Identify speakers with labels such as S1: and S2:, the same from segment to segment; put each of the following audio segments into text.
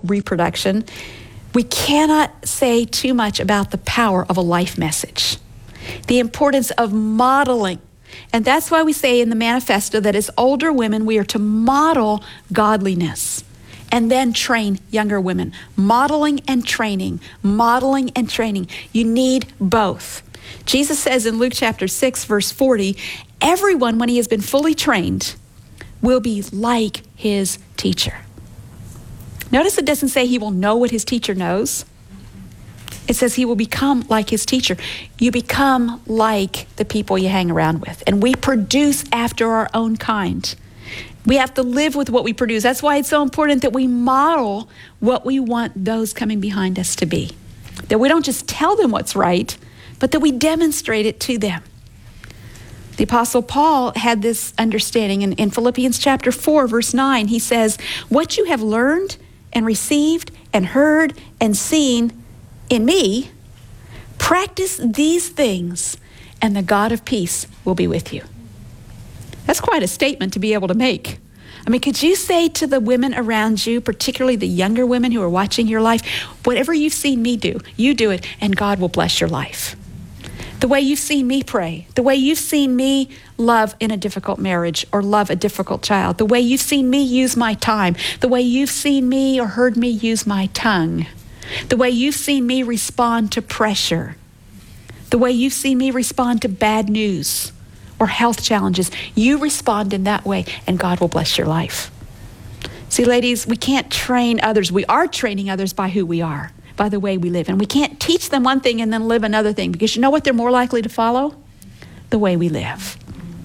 S1: reproduction, we cannot say too much about the power of a life message, the importance of modeling. And that's why we say in the manifesto that as older women, we are to model godliness and then train younger women. Modeling and training, modeling and training. You need both. Jesus says in Luke chapter 6, verse 40, everyone, when he has been fully trained, will be like his teacher. Notice it doesn't say he will know what his teacher knows. It says he will become like his teacher. You become like the people you hang around with. And we produce after our own kind. We have to live with what we produce. That's why it's so important that we model what we want those coming behind us to be. That we don't just tell them what's right, but that we demonstrate it to them. The Apostle Paul had this understanding in Philippians chapter 4, verse 9. He says, what you have learned and received and heard and seen in me, practice these things, and the God of peace will be with you. That's quite a statement to be able to make. I mean, could you say to the women around you, particularly the younger women who are watching your life, whatever you've seen me do, you do it, and God will bless your life. The way you've seen me pray, the way you've seen me love in a difficult marriage or love a difficult child, the way you've seen me use my time, the way you've seen me or heard me use my tongue, the way you've seen me respond to pressure, the way you've seen me respond to bad news or health challenges, you respond in that way and God will bless your life. See, ladies, we can't train others. We are training others by who we are, by the way we live. And we can't teach them one thing and then live another thing, because you know what they're more likely to follow? The way we live.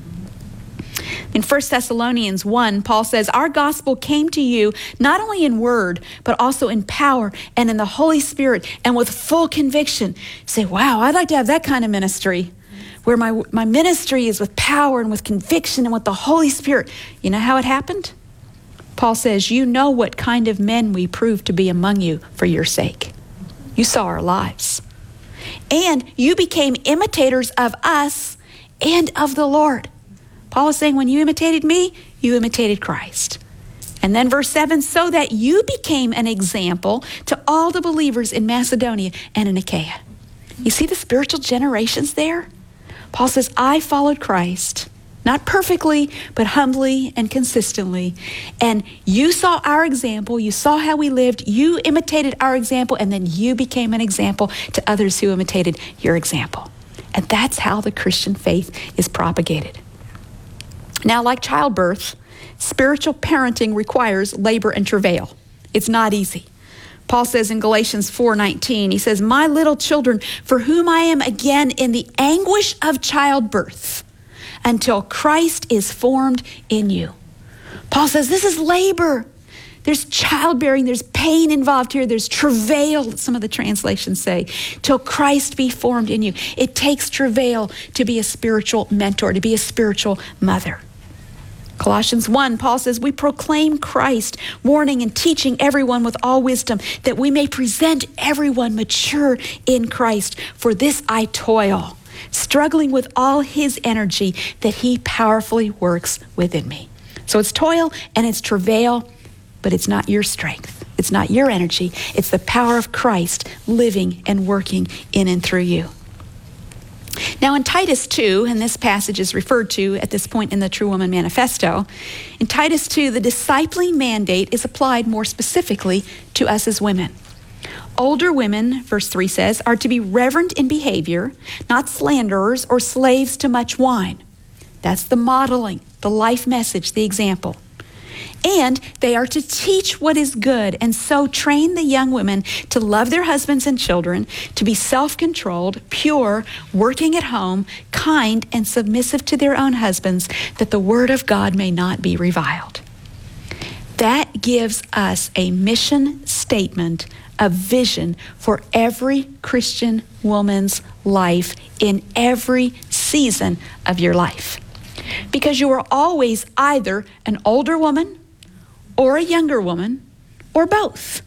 S1: In 1 Thessalonians 1, Paul says, our gospel came to you not only in word, but also in power and in the Holy Spirit and with full conviction. You say, wow, I'd like to have that kind of ministry where my ministry is with power and with conviction and with the Holy Spirit. You know how it happened? Paul says, you know what kind of men we proved to be among you for your sake. You saw our lives. And you became imitators of us and of the Lord. Paul is saying, when you imitated me, you imitated Christ. And then verse 7, so that you became an example to all the believers in Macedonia and in Achaia. You see the spiritual generations there? Paul says, I followed Christ, not perfectly, but humbly and consistently. And you saw our example. You saw how we lived. You imitated our example, and then you became an example to others who imitated your example. And that's how the Christian faith is propagated. Now, like childbirth, spiritual parenting requires labor and travail. It's not easy. Paul says in Galatians 4:19, he says, my little children, for whom I am again in the anguish of childbirth, until Christ is formed in you. Paul says this is labor. There's childbearing, there's pain involved here, there's travail, some of the translations say, till Christ be formed in you. It takes travail to be a spiritual mentor, to be a spiritual mother. Colossians 1, Paul says, we proclaim Christ, warning and teaching everyone with all wisdom, that we may present everyone mature in Christ. For this I toil, struggling with all his energy that he powerfully works within me. So it's toil and it's travail, but it's not your strength. It's not your energy. It's the power of Christ living and working in and through you. Now in Titus 2, and this passage is referred to at this point in the True Woman Manifesto, in Titus 2, the discipling mandate is applied more specifically to us as women. Older women, verse 3 says, are to be reverent in behavior, not slanderers or slaves to much wine. That's the modeling, the life message, the example. And they are to teach what is good, and so train the young women to love their husbands and children, to be self-controlled, pure, working at home, kind, and submissive to their own husbands, that the word of God may not be reviled. That gives us a mission statement, a vision for every Christian woman's life in every season of your life. Because you are always either an older woman or a younger woman, or both.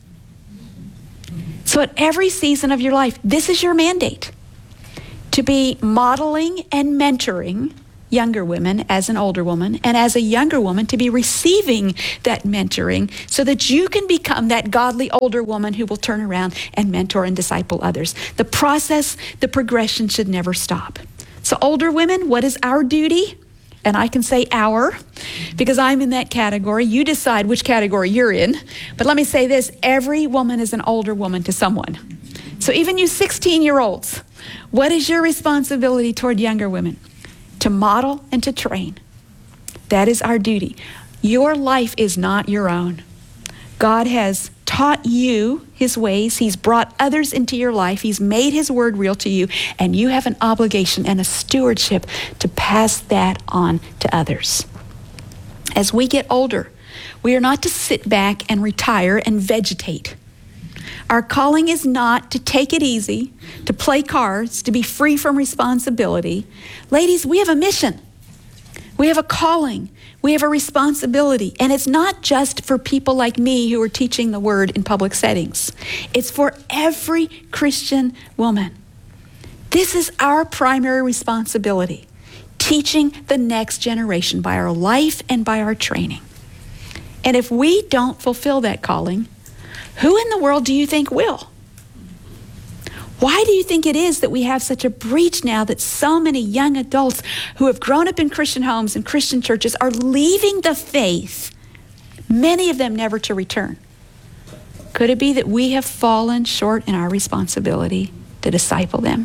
S1: So at every season of your life, this is your mandate, to be modeling and mentoring younger women as an older woman, and as a younger woman to be receiving that mentoring so that you can become that godly older woman who will turn around and mentor and disciple others. The process, the progression should never stop. So older women, what is our duty? And I can say our, because I'm in that category. You decide which category you're in. But let me say this, every woman is an older woman to someone. So even you 16-year-olds, what is your responsibility toward younger women? To model and to train. That is our duty. Your life is not your own. God has taught you his ways. He's brought others into your life. He's made his word real to you, and you have an obligation and a stewardship to pass that on to others. As we get older, we are not to sit back and retire and vegetate. Our calling is not to take it easy, to play cards, to be free from responsibility. Ladies, we have a mission. We have a calling. We have a responsibility. And it's not just for people like me who are teaching the word in public settings. It's for every Christian woman. This is our primary responsibility, teaching the next generation by our life and by our training. And if we don't fulfill that calling, who in the world do you think will? Why do you think it is that we have such a breach now that so many young adults who have grown up in Christian homes and Christian churches are leaving the faith, many of them never to return? Could it be that we have fallen short in our responsibility to disciple them?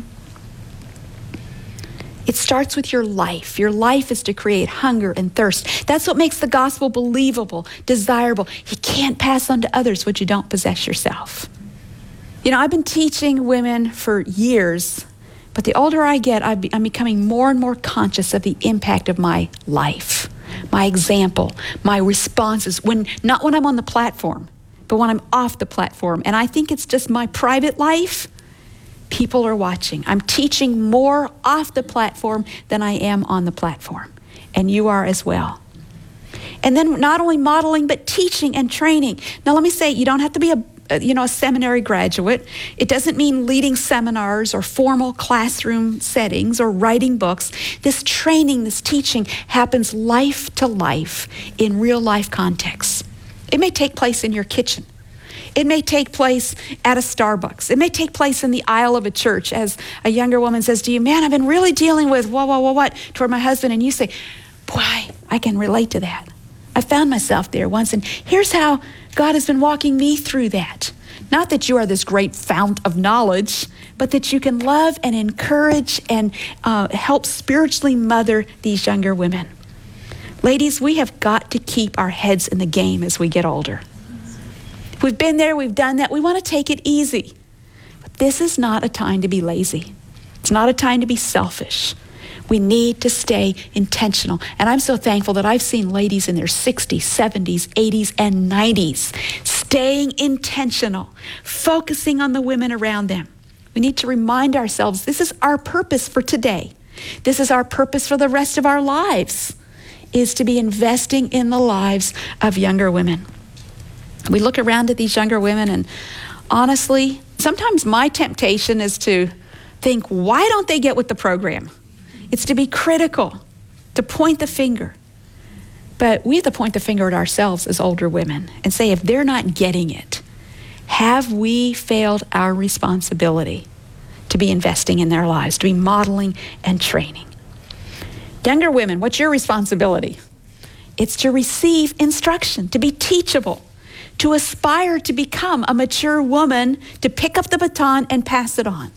S1: It starts with your life. Your life is to create hunger and thirst. That's what makes the gospel believable, desirable. You can't pass on to others what you don't possess yourself. You know, I've been teaching women for years, but the older I get, I'm becoming more and more conscious of the impact of my life, my example, my responses, not when I'm on the platform, but when I'm off the platform. And I think it's just my private life. People are watching. I'm teaching more off the platform than I am on the platform. And you are as well. And then not only modeling, but teaching and training. Now let me say, you don't have to be a seminary graduate. It doesn't mean leading seminars or formal classroom settings or writing books. This training, this teaching happens life to life in real life contexts. It may take place in your kitchen. It may take place at a Starbucks. It may take place in the aisle of a church as a younger woman says to you, man, I've been really dealing with what toward my husband. And you say, boy, I can relate to that. I found myself there once, and here's how God has been walking me through that. Not that you are this great fount of knowledge, but that you can love and encourage and help spiritually mother these younger women. Ladies, we have got to keep our heads in the game as we get older. We've been there, we've done that. We want to take it easy. But this is not a time to be lazy. It's not a time to be selfish. We need to stay intentional. And I'm so thankful that I've seen ladies in their 60s, 70s, 80s, and 90s staying intentional, focusing on the women around them. We need to remind ourselves this is our purpose for today. This is our purpose for the rest of our lives, is to be investing in the lives of younger women. We look around at these younger women, and honestly, sometimes my temptation is to think, why don't they get with the program? It's to be critical, to point the finger. But we have to point the finger at ourselves as older women and say, if they're not getting it, have we failed our responsibility to be investing in their lives, to be modeling and training? Younger women, what's your responsibility? It's to receive instruction, to be teachable, to aspire to become a mature woman, to pick up the baton and pass it on,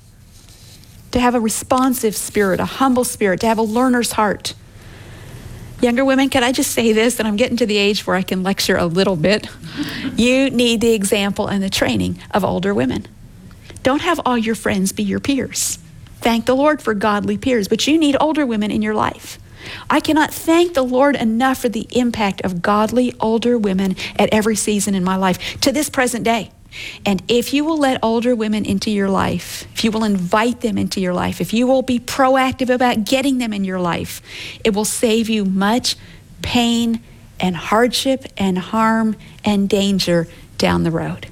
S1: to have a responsive spirit, a humble spirit, to have a learner's heart. Younger women, can I just say this, and I'm getting to the age where I can lecture a little bit. You need the example and the training of older women. Don't have all your friends be your peers. Thank the Lord for godly peers, but you need older women in your life. I cannot thank the Lord enough for the impact of godly older women at every season in my life to this present day. And if you will let older women into your life, if you will invite them into your life, if you will be proactive about getting them in your life, it will save you much pain and hardship and harm and danger down the road.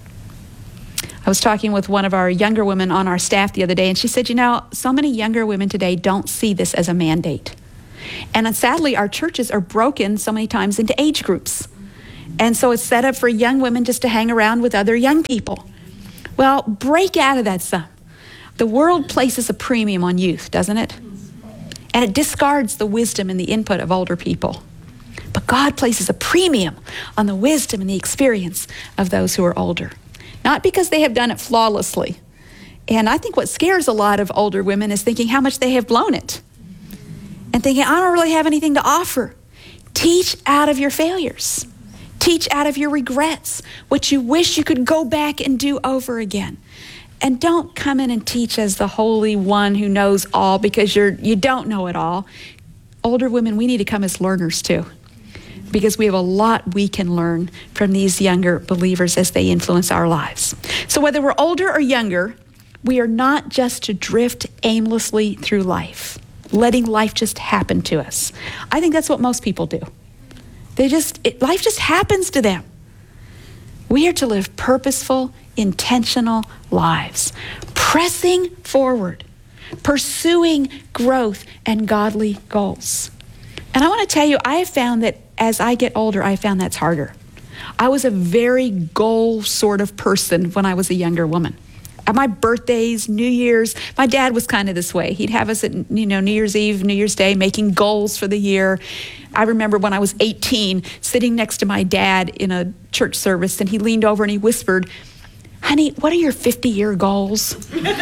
S1: I was talking with one of our younger women on our staff the other day, and she said, so many younger women today don't see this as a mandate. And sadly, our churches are broken so many times into age groups. And so it's set up for young women just to hang around with other young people. Well, break out of that some. The world places a premium on youth, doesn't it? And it discards the wisdom and the input of older people. But God places a premium on the wisdom and the experience of those who are older. Not because they have done it flawlessly. And I think what scares a lot of older women is thinking how much they have blown it. And thinking, I don't really have anything to offer. Teach out of your failures. Teach out of your regrets, what you wish you could go back and do over again. And don't come in and teach as the holy one who knows all, because you don't know it all. Older women, we need to come as learners too, because we have a lot we can learn from these younger believers as they influence our lives. So whether we're older or younger, we are not just to drift aimlessly through life, letting life just happen to us. I think that's what most people do. Life just happens to them. We are to live purposeful, intentional lives, pressing forward, pursuing growth and godly goals. And I want to tell you, I have found that as I get older, I found that's harder. I was a very goal sort of person when I was a younger woman. At my birthdays, New Year's, my dad was kind of this way. He'd have us at New Year's Eve, New Year's Day, making goals for the year. I remember when I was 18, sitting next to my dad in a church service, and he leaned over and he whispered, "Honey, what are your 50-year goals?"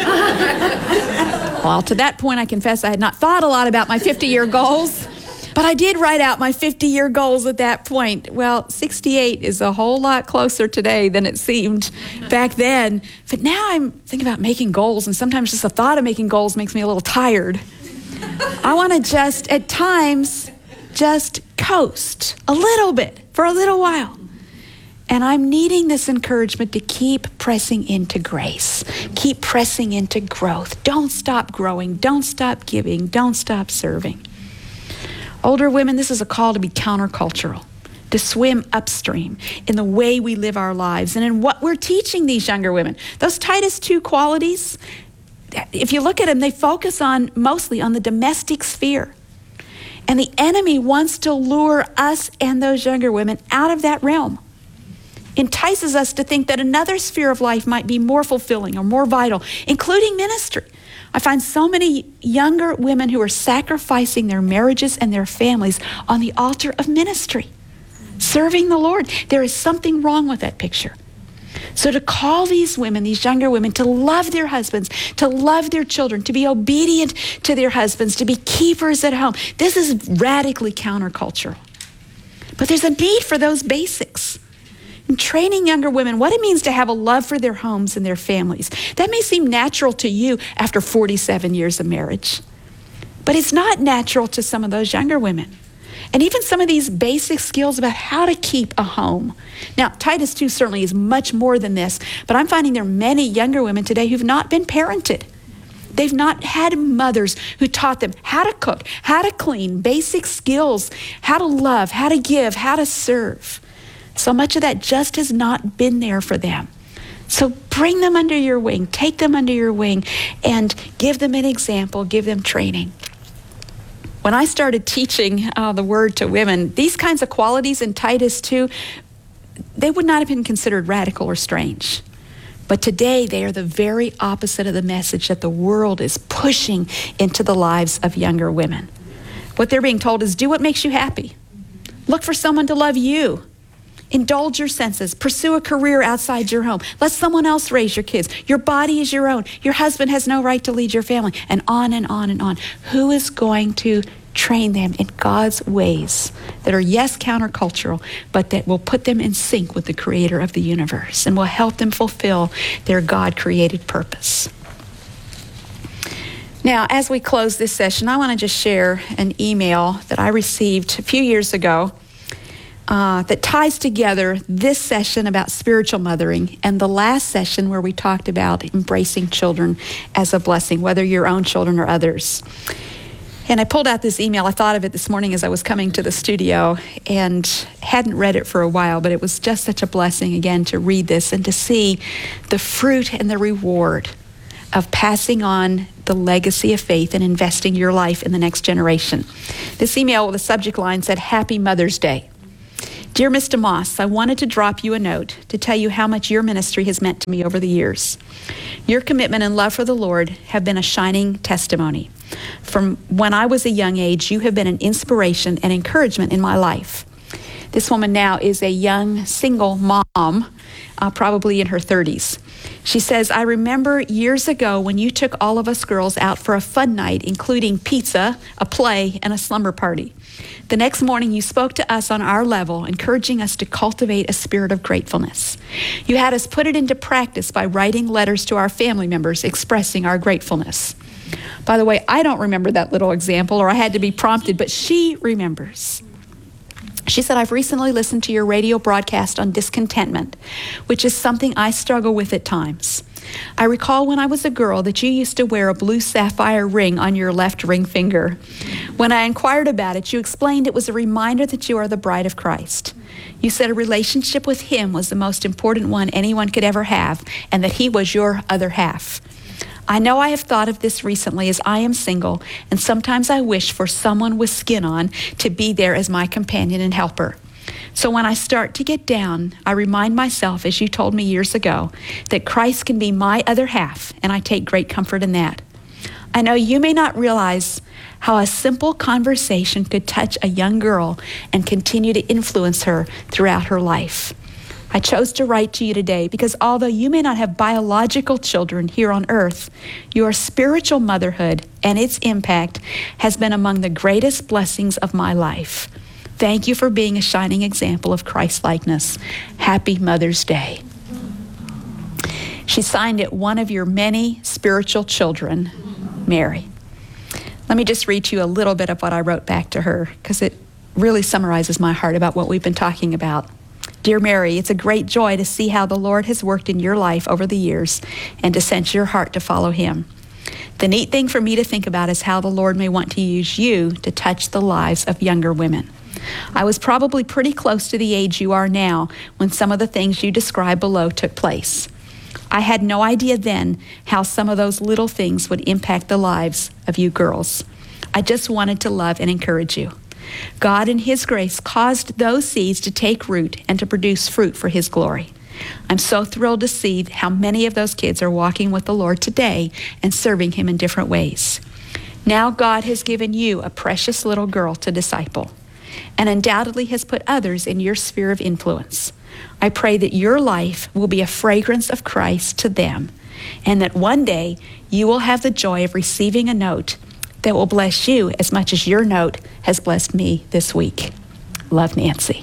S1: Well, to that point, I confess I had not thought a lot about my 50-year goals. But I did write out my 50-year goals at that point. Well, 68 is a whole lot closer today than it seemed back then. But now I'm thinking about making goals, and sometimes just the thought of making goals makes me a little tired. I want to just, at times, just coast a little bit for a little while. And I'm needing this encouragement to keep pressing into grace. Keep pressing into growth. Don't stop growing. Don't stop giving. Don't stop serving. Older women, this is a call to be countercultural, to swim upstream in the way we live our lives and in what we're teaching these younger women. Those Titus 2 qualities, if you look at them, they focus mostly on the domestic sphere. And the enemy wants to lure us and those younger women out of that realm. Entices us to think that another sphere of life might be more fulfilling or more vital, including ministry. I find so many younger women who are sacrificing their marriages and their families on the altar of ministry, serving the Lord. There is something wrong with that picture. So to call these women, these younger women, to love their husbands, to love their children, to be obedient to their husbands, to be keepers at home, this is radically countercultural. But there's a need for those basics. And training younger women what it means to have a love for their homes and their families. That may seem natural to you after 47 years of marriage, but it's not natural to some of those younger women. And even some of these basic skills about how to keep a home. Now, Titus 2 certainly is much more than this, but I'm finding there are many younger women today who've not been parented. They've not had mothers who taught them how to cook, how to clean, basic skills, how to love, how to give, how to serve. So much of that just has not been there for them. So bring them under your wing, take them under your wing, and give them an example, give them training. When I started teaching the word to women, these kinds of qualities in Titus 2, they would not have been considered radical or strange. But today, they are the very opposite of the message that the world is pushing into the lives of younger women. What they're being told is do what makes you happy. Look for someone to love you. Indulge your senses. Pursue a career outside your home. Let someone else raise your kids. Your body is your own. Your husband has no right to lead your family. And on and on and on. Who is going to train them in God's ways that are, yes, countercultural, but that will put them in sync with the creator of the universe and will help them fulfill their God-created purpose? Now, as we close this session, I want to just share an email that I received a few years ago that ties together this session about spiritual mothering and the last session where we talked about embracing children as a blessing, whether your own children or others. And I pulled out this email. I thought of it this morning as I was coming to the studio and hadn't read it for a while, but it was just such a blessing again to read this and to see the fruit and the reward of passing on the legacy of faith and investing your life in the next generation. This email with the subject line said, Happy Mother's Day. Dear Ms. DeMoss, I wanted to drop you a note to tell you how much your ministry has meant to me over the years. Your commitment and love for the Lord have been a shining testimony. From when I was a young age, you have been an inspiration and encouragement in my life. This woman now is a young single mom, probably in her 30s. She says, I remember years ago when you took all of us girls out for a fun night, including pizza, a play, and a slumber party. The next morning, you spoke to us on our level, encouraging us to cultivate a spirit of gratefulness. You had us put it into practice by writing letters to our family members expressing our gratefulness. By the way, I don't remember that little example, or I had to be prompted, but she remembers. She said, I've recently listened to your radio broadcast on discontentment, which is something I struggle with at times. I recall when I was a girl that you used to wear a blue sapphire ring on your left ring finger. When I inquired about it, you explained it was a reminder that you are the bride of Christ. You said a relationship with Him was the most important one anyone could ever have, and that He was your other half. I know I have thought of this recently as I am single, and sometimes I wish for someone with skin on to be there as my companion and helper. So when I start to get down, I remind myself, as you told me years ago, that Christ can be my other half, and I take great comfort in that. I know you may not realize how a simple conversation could touch a young girl and continue to influence her throughout her life. I chose to write to you today because although you may not have biological children here on earth, your spiritual motherhood and its impact has been among the greatest blessings of my life. Thank you for being a shining example of Christ-likeness. Happy Mother's Day. She signed it, one of your many spiritual children, Mary. Let me just read you a little bit of what I wrote back to her because it really summarizes my heart about what we've been talking about. Dear Mary, it's a great joy to see how the Lord has worked in your life over the years and to sense your heart to follow Him. The neat thing for me to think about is how the Lord may want to use you to touch the lives of younger women. I was probably pretty close to the age you are now when some of the things you describe below took place. I had no idea then how some of those little things would impact the lives of you girls. I just wanted to love and encourage you. God in His grace caused those seeds to take root and to produce fruit for His glory. I'm so thrilled to see how many of those kids are walking with the Lord today and serving Him in different ways. Now God has given you a precious little girl to disciple and undoubtedly has put others in your sphere of influence. I pray that your life will be a fragrance of Christ to them and that one day you will have the joy of receiving a note that will bless you as much as your note has blessed me this week. Love, Nancy.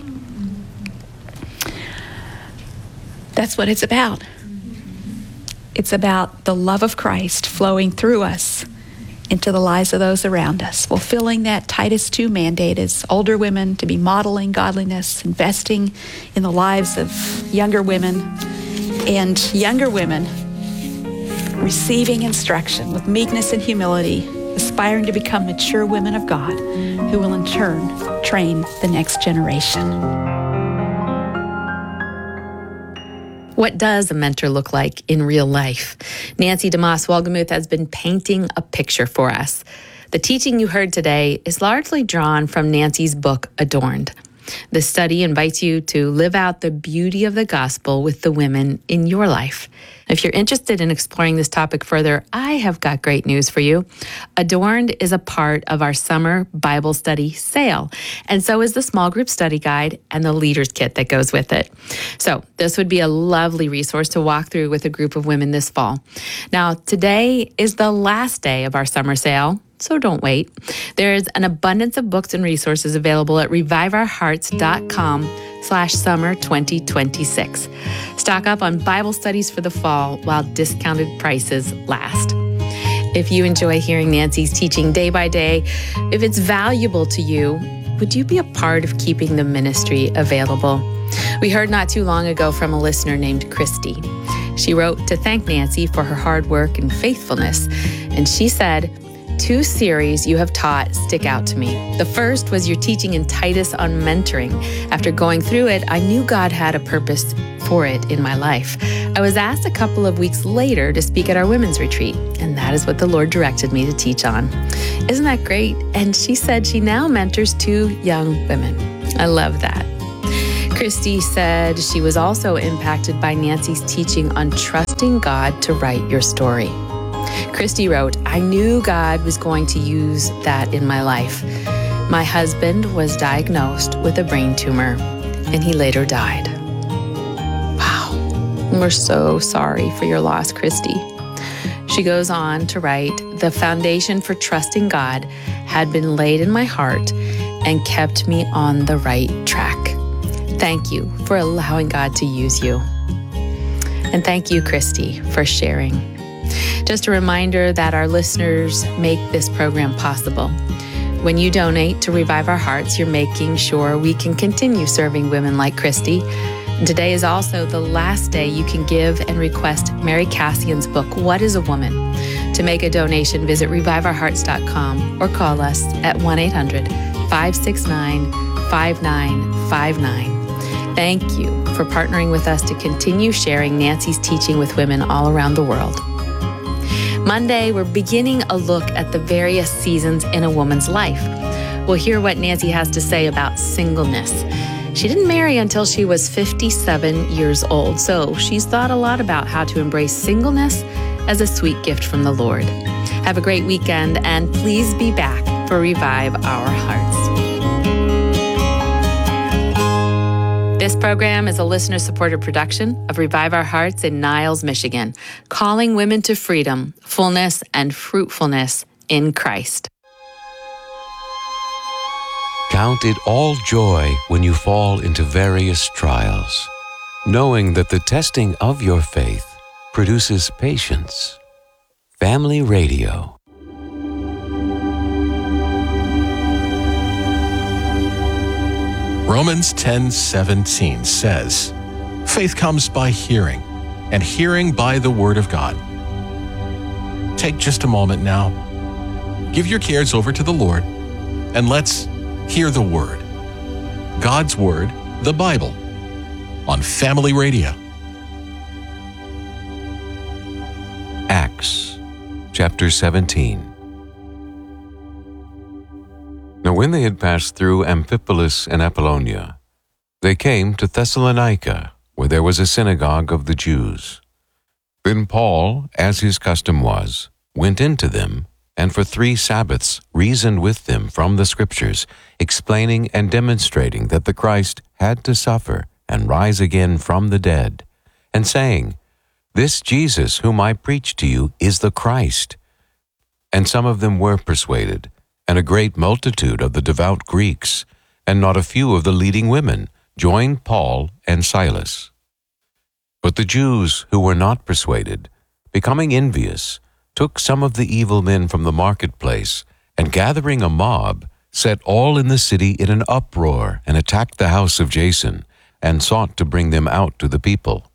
S1: That's what it's about. It's about the love of Christ flowing through us into the lives of those around us, fulfilling that Titus 2 mandate as older women to be modeling godliness, investing in the lives of younger women, and younger women receiving instruction with meekness and humility, aspiring to become mature women of God who will in turn train the next generation.
S2: What does a mentor look like in real life? Nancy DeMoss Wolgemuth has been painting a picture for us. The teaching you heard today is largely drawn from Nancy's book, Adorned. The study invites you to live out the beauty of the gospel with the women in your life. If you're interested in exploring this topic further, I have got great news for you. Adorned is a part of our summer Bible study sale, and so is the small group study guide and the leader's kit that goes with it. So this would be a lovely resource to walk through with a group of women this fall. Now, today is the last day of our summer sale, so don't wait. There is an abundance of books and resources available at reviveourhearts.com/summer 2026. Stock up on Bible studies for the fall while discounted prices last. If you enjoy hearing Nancy's teaching day by day, if it's valuable to you, would you be a part of keeping the ministry available? We heard not too long ago from a listener named Christy. She wrote to thank Nancy for her hard work and faithfulness, and she said, 2 series you have taught stick out to me. The first was your teaching in Titus on mentoring. After going through it, I knew God had a purpose for it in my life. I was asked a couple of weeks later to speak at our women's retreat, and that is what the Lord directed me to teach on. Isn't that great? And she said she now mentors 2 young women. I love that. Christy said she was also impacted by Nancy's teaching on trusting God to write your story. Christy wrote, I knew God was going to use that in my life. My husband was diagnosed with a brain tumor, and he later died. Wow. We're so sorry for your loss, Christy. She goes on to write, the foundation for trusting God had been laid in my heart and kept me on the right track. Thank you for allowing God to use you. And thank you, Christy, for sharing. Just a reminder that our listeners make this program possible. When you donate to Revive Our Hearts, you're making sure we can continue serving women like Christy. And today is also the last day you can give and request Mary Cassian's book, What is a Woman? To make a donation, visit reviveourhearts.com or call us at 1-800-569-5959. Thank you for partnering with us to continue sharing Nancy's teaching with women all around the world. Monday, we're beginning a look at the various seasons in a woman's life. We'll hear what Nancy has to say about singleness. She didn't marry until she was 57 years old, so she's thought a lot about how to embrace singleness as a sweet gift from the Lord. Have a great weekend, and please be back for Revive Our Hearts. This program is a listener-supported production of Revive Our Hearts in Niles, Michigan, calling women to freedom, fullness, and fruitfulness in Christ.
S3: Count it all joy when you fall into various trials, knowing that the testing of your faith produces patience. Family Radio.
S4: Romans 10:17 says, faith comes by hearing, and hearing by the Word of God. Take just a moment now. Give your cares over to the Lord, and let's hear the Word. God's Word, the Bible, on Family Radio.
S3: Acts, chapter 17. Now when they had passed through Amphipolis and Apollonia, they came to Thessalonica, where there was a synagogue of the Jews. Then Paul, as his custom was, went into them, and for 3 Sabbaths reasoned with them from the Scriptures, explaining and demonstrating that the Christ had to suffer and rise again from the dead, and saying, This Jesus whom I preach to you is the Christ. And some of them were persuaded, and a great multitude of the devout Greeks, and not a few of the leading women, joined Paul and Silas. But the Jews who were not persuaded, becoming envious, took some of the evil men from the marketplace, and gathering a mob, set all in the city in an uproar, and attacked the house of Jason, and sought to bring them out to the people.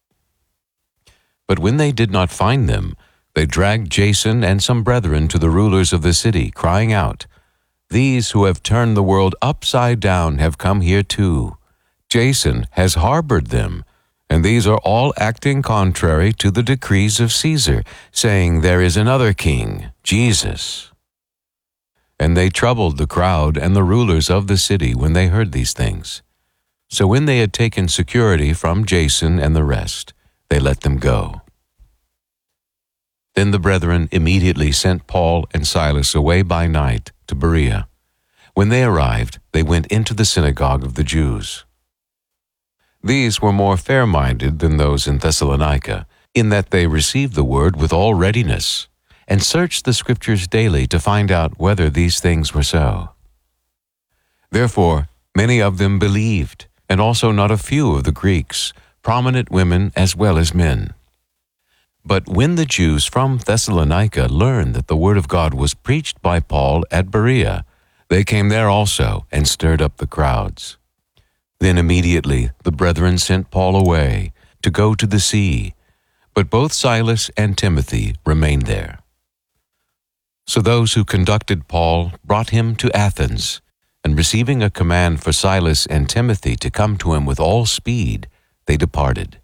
S3: But when they did not find them, they dragged Jason and some brethren to the rulers of the city, crying out, These who have turned the world upside down have come here too. Jason has harbored them, and these are all acting contrary to the decrees of Caesar, saying there is another king, Jesus. And they troubled the crowd and the rulers of the city when they heard these things. So when they had taken security from Jason and the rest, they let them go. Then the brethren immediately sent Paul and Silas away by night to Berea. When they arrived, they went into the synagogue of the Jews. These were more fair-minded than those in Thessalonica, in that they received the word with all readiness, and searched the Scriptures daily to find out whether these things were so. Therefore, many of them believed, and also not a few of the Greeks, prominent women as well as men. But when the Jews from Thessalonica learned that the word of God was preached by Paul at Berea, they came there also and stirred up the crowds. Then immediately the brethren sent Paul away to go to the sea, but both Silas and Timothy remained there. So those who conducted Paul brought him to Athens, and receiving a command for Silas and Timothy to come to him with all speed, they departed.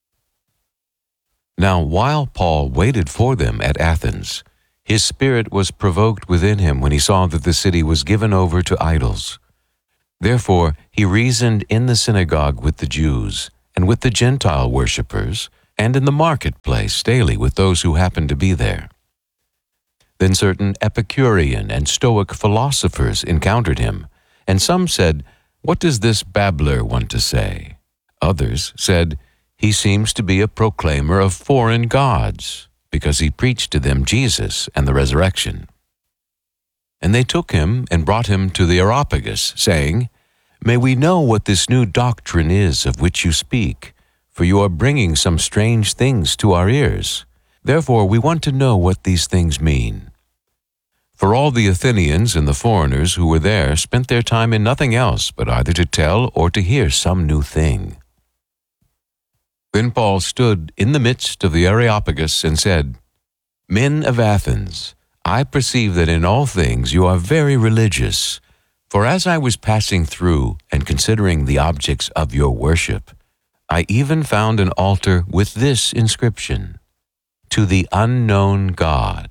S3: Now while Paul waited for them at Athens, his spirit was provoked within him when he saw that the city was given over to idols. Therefore he reasoned in the synagogue with the Jews, and with the Gentile worshippers, and in the marketplace daily with those who happened to be there. Then certain Epicurean and Stoic philosophers encountered him, and some said, "What does this babbler want to say?" Others said, "He seems to be a proclaimer of foreign gods, because he preached to them Jesus and the resurrection." And they took him and brought him to the Areopagus, saying, "May we know what this new doctrine is of which you speak, for you are bringing some strange things to our ears. Therefore we want to know what these things mean." For all the Athenians and the foreigners who were there spent their time in nothing else but either to tell or to hear some new thing. Then Paul stood in the midst of the Areopagus and said, "Men of Athens, I perceive that in all things you are very religious. For as I was passing through and considering the objects of your worship, I even found an altar with this inscription, 'To the unknown God.'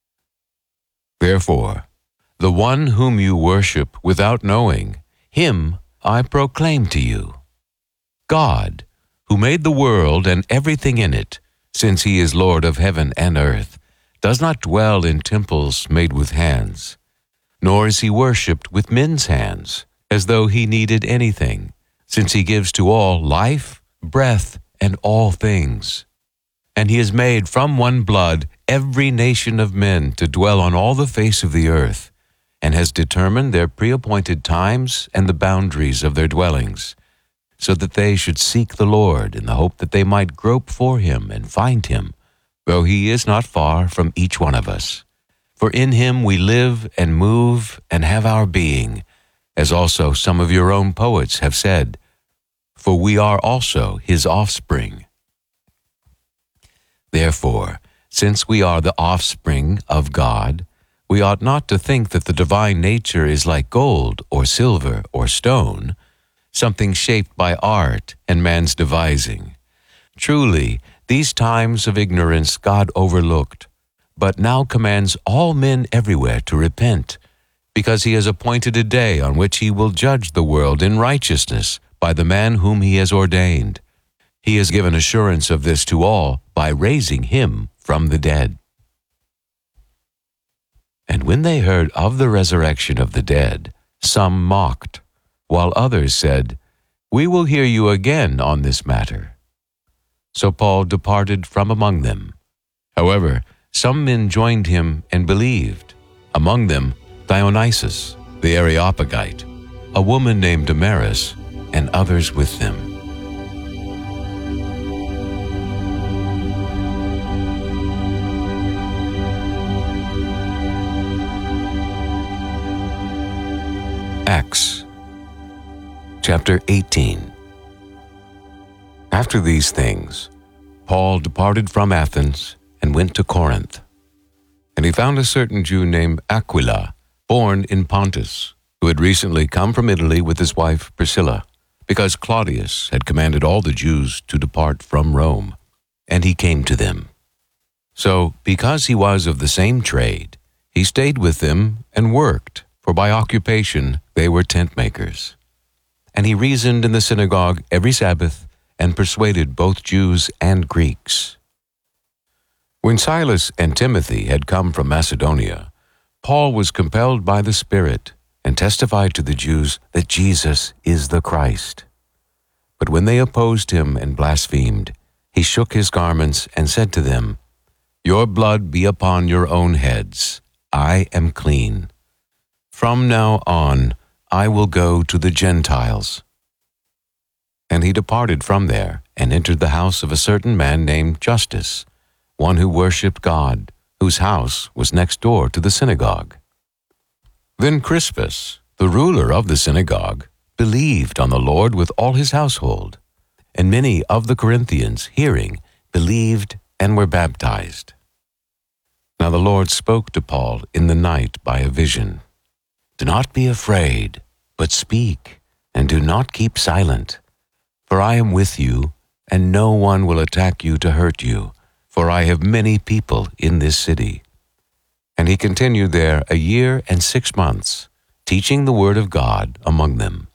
S3: Therefore, the one whom you worship without knowing, him I proclaim to you. God, who made the world and everything in it, since he is Lord of heaven and earth, does not dwell in temples made with hands, nor is he worshipped with men's hands, as though he needed anything, since he gives to all life, breath, and all things. And he has made from one blood every nation of men to dwell on all the face of the earth, and has determined their pre-appointed times and the boundaries of their dwellings, so that they should seek the Lord in the hope that they might grope for him and find him, though he is not far from each one of us. For in him we live and move and have our being, as also some of your own poets have said, for we are also his offspring. Therefore, since we are the offspring of God, we ought not to think that the divine nature is like gold or silver or stone, something shaped by art and man's devising. Truly, these times of ignorance God overlooked, but now commands all men everywhere to repent, because he has appointed a day on which he will judge the world in righteousness by the man whom he has ordained. He has given assurance of this to all by raising him from the dead. And when they heard of the resurrection of the dead, some mocked, while others said, "We will hear you again on this matter." So Paul departed from among them. However, some men joined him and believed, among them Dionysius, the Areopagite, a woman named Damaris, and others with them. Acts chapter 18. After these things, Paul departed from Athens and went to Corinth. And he found a certain Jew named Aquila, born in Pontus, who had recently come from Italy with his wife Priscilla, because Claudius had commanded all the Jews to depart from Rome, and he came to them. So, because he was of the same trade, he stayed with them and worked, for by occupation they were tent makers. And he reasoned in the synagogue every Sabbath and persuaded both Jews and Greeks. When Silas and Timothy had come from Macedonia, Paul was compelled by the Spirit and testified to the Jews that Jesus is the Christ. But when they opposed him and blasphemed, he shook his garments and said to them, "Your blood be upon your own heads. I am clean. From now on, I will go to the Gentiles." And he departed from there and entered the house of a certain man named Justus, one who worshipped God, whose house was next door to the synagogue. Then Crispus, the ruler of the synagogue, believed on the Lord with all his household, and many of the Corinthians, hearing, believed and were baptized. Now the Lord spoke to Paul in the night by a vision. Do not be afraid, but speak, and do not keep silent. For I am with you, and no one will attack you to hurt you, for I have many people in this city. And he continued there 1 year and 6 months, teaching the word of God among them.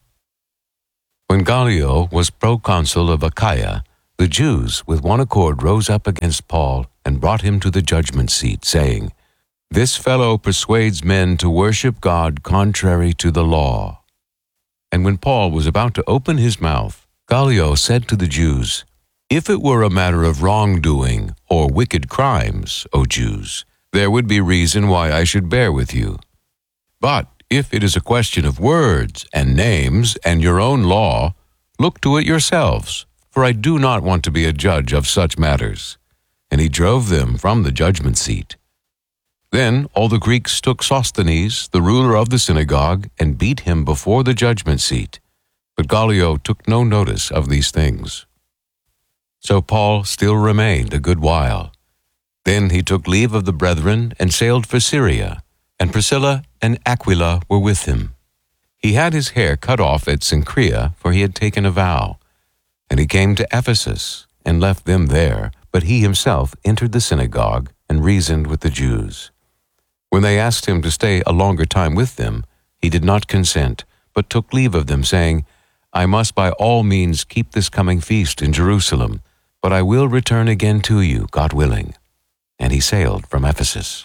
S3: When Gallio was proconsul of Achaia, the Jews with one accord rose up against Paul and brought him to the judgment seat, saying, This fellow persuades men to worship God contrary to the law. And when Paul was about to open his mouth, Gallio said to the Jews, If it were a matter of wrongdoing or wicked crimes, O Jews, there would be reason why I should bear with you. But if it is a question of words and names and your own law, look to it yourselves, for I do not want to be a judge of such matters. And he drove them from the judgment seat. Then all the Greeks took Sosthenes, the ruler of the synagogue, and beat him before the judgment seat. But Gallio took no notice of these things. So Paul still remained a good while. Then he took leave of the brethren and sailed for Syria, and Priscilla and Aquila were with him. He had his hair cut off at Cenchrea, for he had taken a vow. And he came to Ephesus, and left them there, but he himself entered the synagogue and reasoned with the Jews. When they asked him to stay a longer time with them, he did not consent, but took leave of them, saying, I must by all means keep this coming feast in Jerusalem, but I will return again to you, God willing. And he sailed from Ephesus.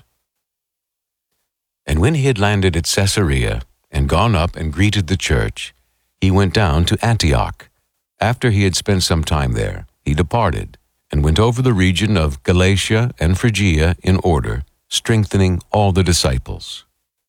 S3: And when he had landed at Caesarea, and gone up and greeted the church, he went down to Antioch. After he had spent some time there, he departed, and went over the region of Galatia and Phrygia in order, strengthening all the disciples.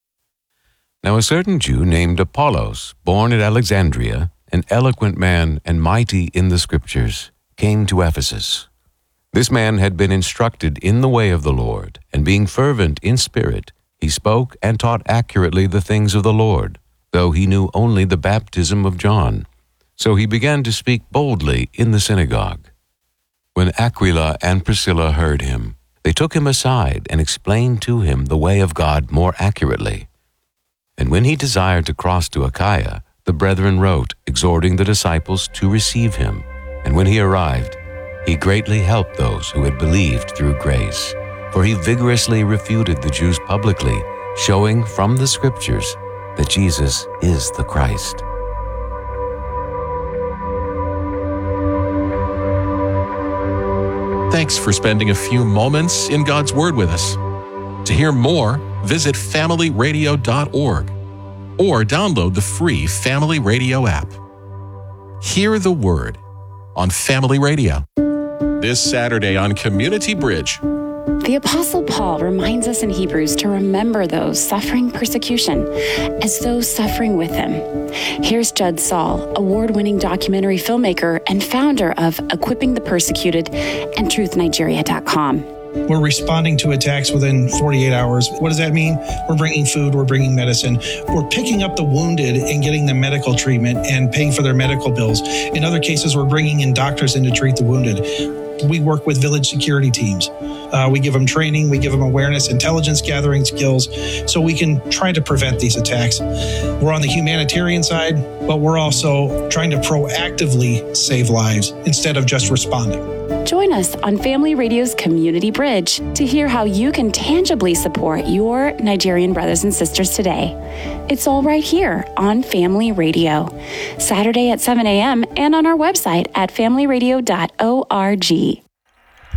S3: Now a certain Jew named Apollos, born at Alexandria, an eloquent man and mighty in the Scriptures, came to Ephesus. This man had been instructed in the way of the Lord, and being fervent in spirit, he spoke and taught accurately the things of the Lord, though he knew only the baptism of John. So he began to speak boldly in the synagogue. When Aquila and Priscilla heard him, they took him aside and explained to him the way of God more accurately. And when he desired to cross to Achaia, the brethren wrote, exhorting the disciples to receive him. And when he arrived, he greatly helped those who had believed through grace. For he vigorously refuted the Jews publicly, showing from the Scriptures that Jesus is the Christ.
S4: Thanks for spending a few moments in God's Word with us. To hear more, visit familyradio.org or download the free Family Radio app. Hear the Word on Family Radio. This Saturday on Community Bridge.
S5: The Apostle Paul reminds us in Hebrews to remember those suffering persecution as those suffering with him. Here's Judd Saul, award-winning documentary filmmaker and founder of Equipping the Persecuted and TruthNigeria.com.
S6: We're responding to attacks within 48 hours. What does that mean? We're bringing food, we're bringing medicine. We're picking up the wounded and getting them medical treatment and paying for their medical bills. In other cases, we're bringing in doctors in to treat the wounded. We work with village security teams. We give them training, we give them awareness, intelligence gathering skills, so we can try to prevent these attacks. We're on the humanitarian side, but we're also trying to proactively save lives instead of just responding.
S5: Join us on Family Radio's Community Bridge to hear how you can tangibly support your Nigerian brothers and sisters today. It's all right here on Family Radio, Saturday at 7 a.m. and on our website at familyradio.org.